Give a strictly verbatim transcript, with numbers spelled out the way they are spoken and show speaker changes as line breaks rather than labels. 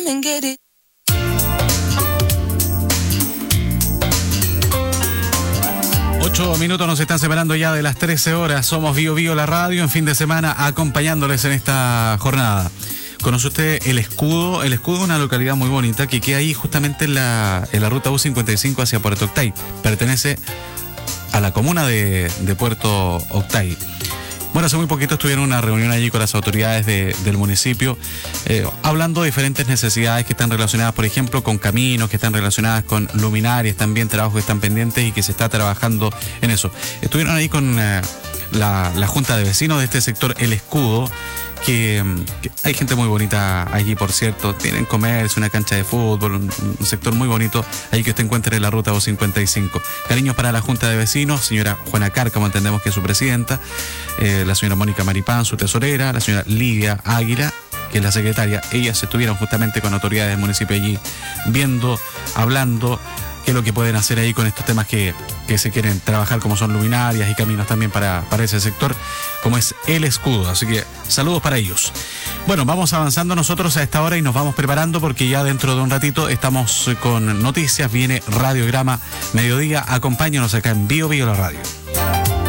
Ocho minutos nos están separando ya de las trece horas. Somos Bio Bio la radio en fin de semana acompañándoles en esta jornada. ¿Conoce usted El Escudo? El Escudo es una localidad muy bonita que queda ahí justamente en la, en la ruta U cincuenta y cinco hacia Puerto Octay. Pertenece a la comuna de, de Puerto Octay. Bueno, hace muy poquito estuvieron en una reunión allí con las autoridades de, del municipio, eh, hablando de diferentes necesidades que están relacionadas, por ejemplo, con caminos, que están relacionadas con luminarias, también trabajos que están pendientes y que se está trabajando en eso. Estuvieron ahí con eh, la, la Junta de Vecinos de este sector, El Escudo, que, que hay gente muy bonita allí, por cierto. Tienen comercio, una cancha de fútbol, un, un sector muy bonito ahí que usted encuentra en la ruta U cincuenta y cinco. Cariños para la Junta de Vecinos, señora Juana Cárcamo, entendemos que es su presidenta, eh, la señora Mónica Maripán, su tesorera, la señora Lidia Águila, que es la secretaria. Ellas estuvieron justamente con autoridades del municipio allí, viendo, hablando qué es lo que pueden hacer ahí con estos temas que, que se quieren trabajar, como son luminarias y caminos también para, para ese sector, como es El Escudo. Así que saludos para ellos. Bueno, vamos avanzando nosotros a esta hora y nos vamos preparando porque ya dentro de un ratito estamos con noticias. Viene Radiograma Mediodía. Acompáñanos acá en Bio Bio la radio.